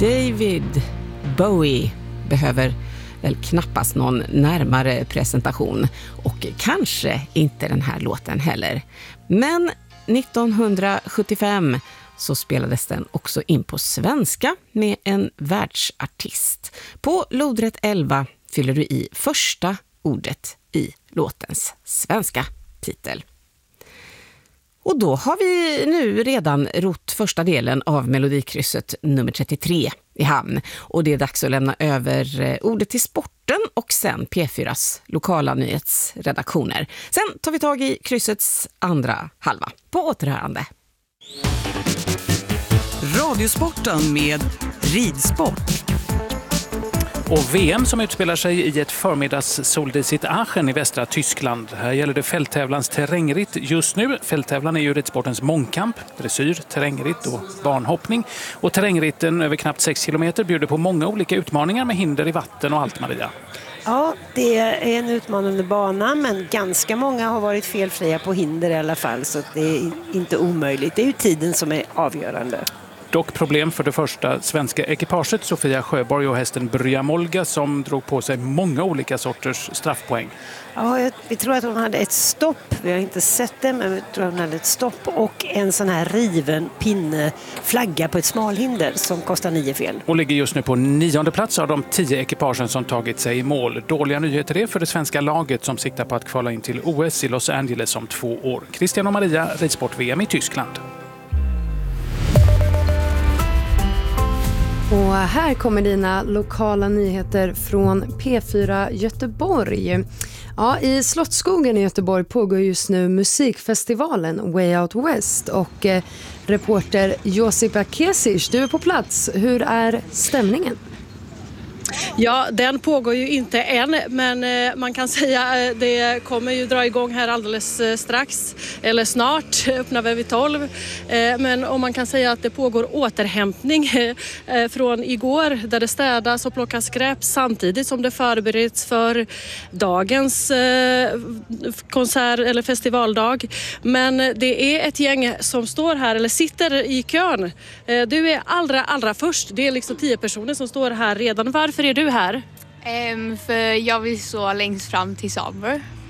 David Bowie behöver väl knappast någon närmare presentation, och kanske inte den här låten heller. Men 1975 så spelades den också in på svenska med en världsartist. På lodrätt 11 fyller du i första ordet i låtens svenska titel. Och då har vi nu redan rott första delen av melodikrysset nummer 33 i hamn. Och det är dags att lämna över ordet till sporten och sen P4s lokala nyhetsredaktioner. Sen tar vi tag i kryssets andra halva. På återhörande. Radiosporten med ridsport. Och VM som utspelar sig i ett förmiddags soldisigt Aachen i västra Tyskland. Här gäller det fälttävlans terrängritt just nu. Fälttävlan är ju ridsportens mångkamp, dressyr, terrängritt och banhoppning. Och terrängritten över knappt 6 kilometer bjuder på många olika utmaningar med hinder i vatten och allt, Maria. Ja, det är en utmanande bana, men ganska många har varit felfria på hinder i alla fall, så det är inte omöjligt. Det är ju tiden som är avgörande. Dock problem för det första svenska ekipaget, Sofia Sjöborg och hästen Bryamolga, som drog på sig många olika sorters straffpoäng. Ja, vi tror att hon hade ett stopp. Vi har inte sett det, men vi tror att hon hade ett stopp och en sån här riven pinne flagga på ett smalhinder som kostar 9 fel. Och ligger just nu på 9:e plats av de 10 ekipagen som tagit sig i mål. Dåliga nyheter är för det svenska laget som siktar på att kvala in till OS i Los Angeles om 2 år. Christian och Maria, ridsport-VM i Tyskland. Och här kommer dina lokala nyheter från P4 Göteborg. Ja, i Slottsskogen i Göteborg pågår just nu musikfestivalen Way Out West, och reporter Josipa Kesic, du är på plats. Hur är stämningen? Ja, den pågår ju inte än, men man kan säga det kommer ju dra igång här alldeles strax, eller snart, öppnar vi vid 12. Men om man kan säga att det pågår återhämtning från igår, där det städas och plockas skräp samtidigt som det förbereds för dagens konsert eller festivaldag. Men det är ett gäng som står här eller sitter i kön. Du är allra först, det är liksom 10 personer som står här redan. Varför är du här? För jag vill stå längst fram till Saber.